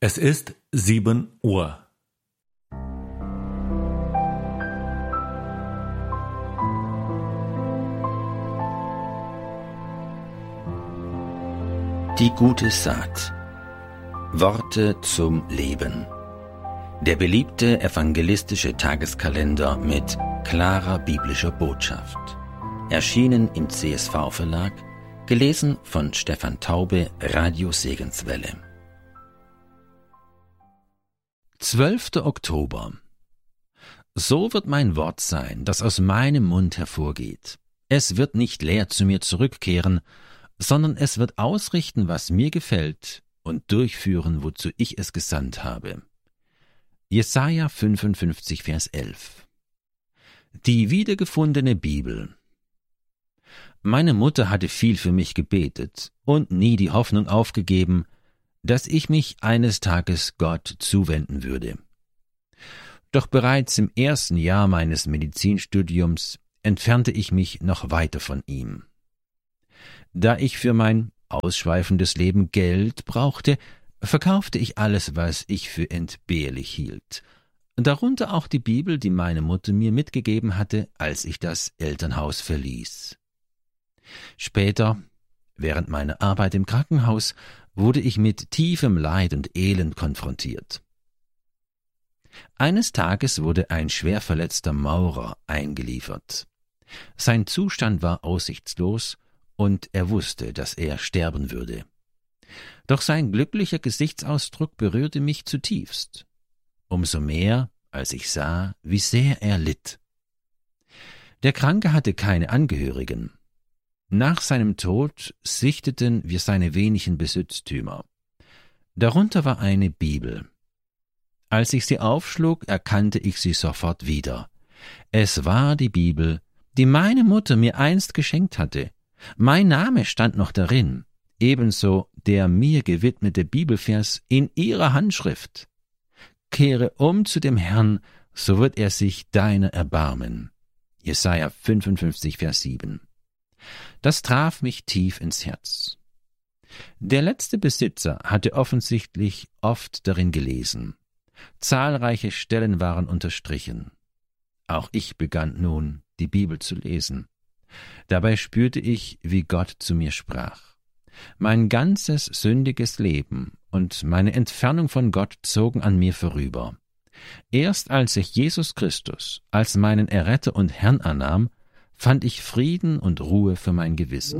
Es ist 7 Uhr. Die gute Saat. Worte zum Leben. Der beliebte evangelistische Tageskalender mit klarer biblischer Botschaft. Erschienen im CSV-Verlag, gelesen von Stefan Taube, Radio Segenswelle. 12. Oktober. So wird mein Wort sein, das aus meinem Mund hervorgeht. Es wird nicht leer zu mir zurückkehren, sondern es wird ausrichten, was mir gefällt, und durchführen, wozu ich es gesandt habe. Jesaja 55, Vers 11. Die wiedergefundene Bibel. Meine Mutter hatte viel für mich gebetet und nie die Hoffnung aufgegeben, dass ich mich eines Tages Gott zuwenden würde. Doch bereits im ersten Jahr meines Medizinstudiums entfernte ich mich noch weiter von ihm. Da ich für mein ausschweifendes Leben Geld brauchte, verkaufte ich alles, was ich für entbehrlich hielt, darunter auch die Bibel, die meine Mutter mir mitgegeben hatte, als ich das Elternhaus verließ. Später, während meiner Arbeit im Krankenhaus, wurde ich mit tiefem Leid und Elend konfrontiert. Eines Tages wurde ein schwer verletzter Maurer eingeliefert. Sein Zustand war aussichtslos und er wusste, dass er sterben würde. Doch sein glücklicher Gesichtsausdruck berührte mich zutiefst. Umso mehr, als ich sah, wie sehr er litt. Der Kranke hatte keine Angehörigen. Nach seinem Tod sichteten wir seine wenigen Besitztümer. Darunter war eine Bibel. Als ich sie aufschlug, erkannte ich sie sofort wieder. Es war die Bibel, die meine Mutter mir einst geschenkt hatte. Mein Name stand noch darin, ebenso der mir gewidmete Bibelvers in ihrer Handschrift. Kehre um zu dem Herrn, so wird er sich deiner erbarmen. Jesaja 55, Vers 7. Das traf mich tief ins Herz. Der letzte Besitzer hatte offensichtlich oft darin gelesen. Zahlreiche Stellen waren unterstrichen. Auch ich begann nun, die Bibel zu lesen. Dabei spürte ich, wie Gott zu mir sprach. Mein ganzes sündiges Leben und meine Entfernung von Gott zogen an mir vorüber. Erst als ich Jesus Christus als meinen Erretter und Herrn annahm, fand ich Frieden und Ruhe für mein Gewissen.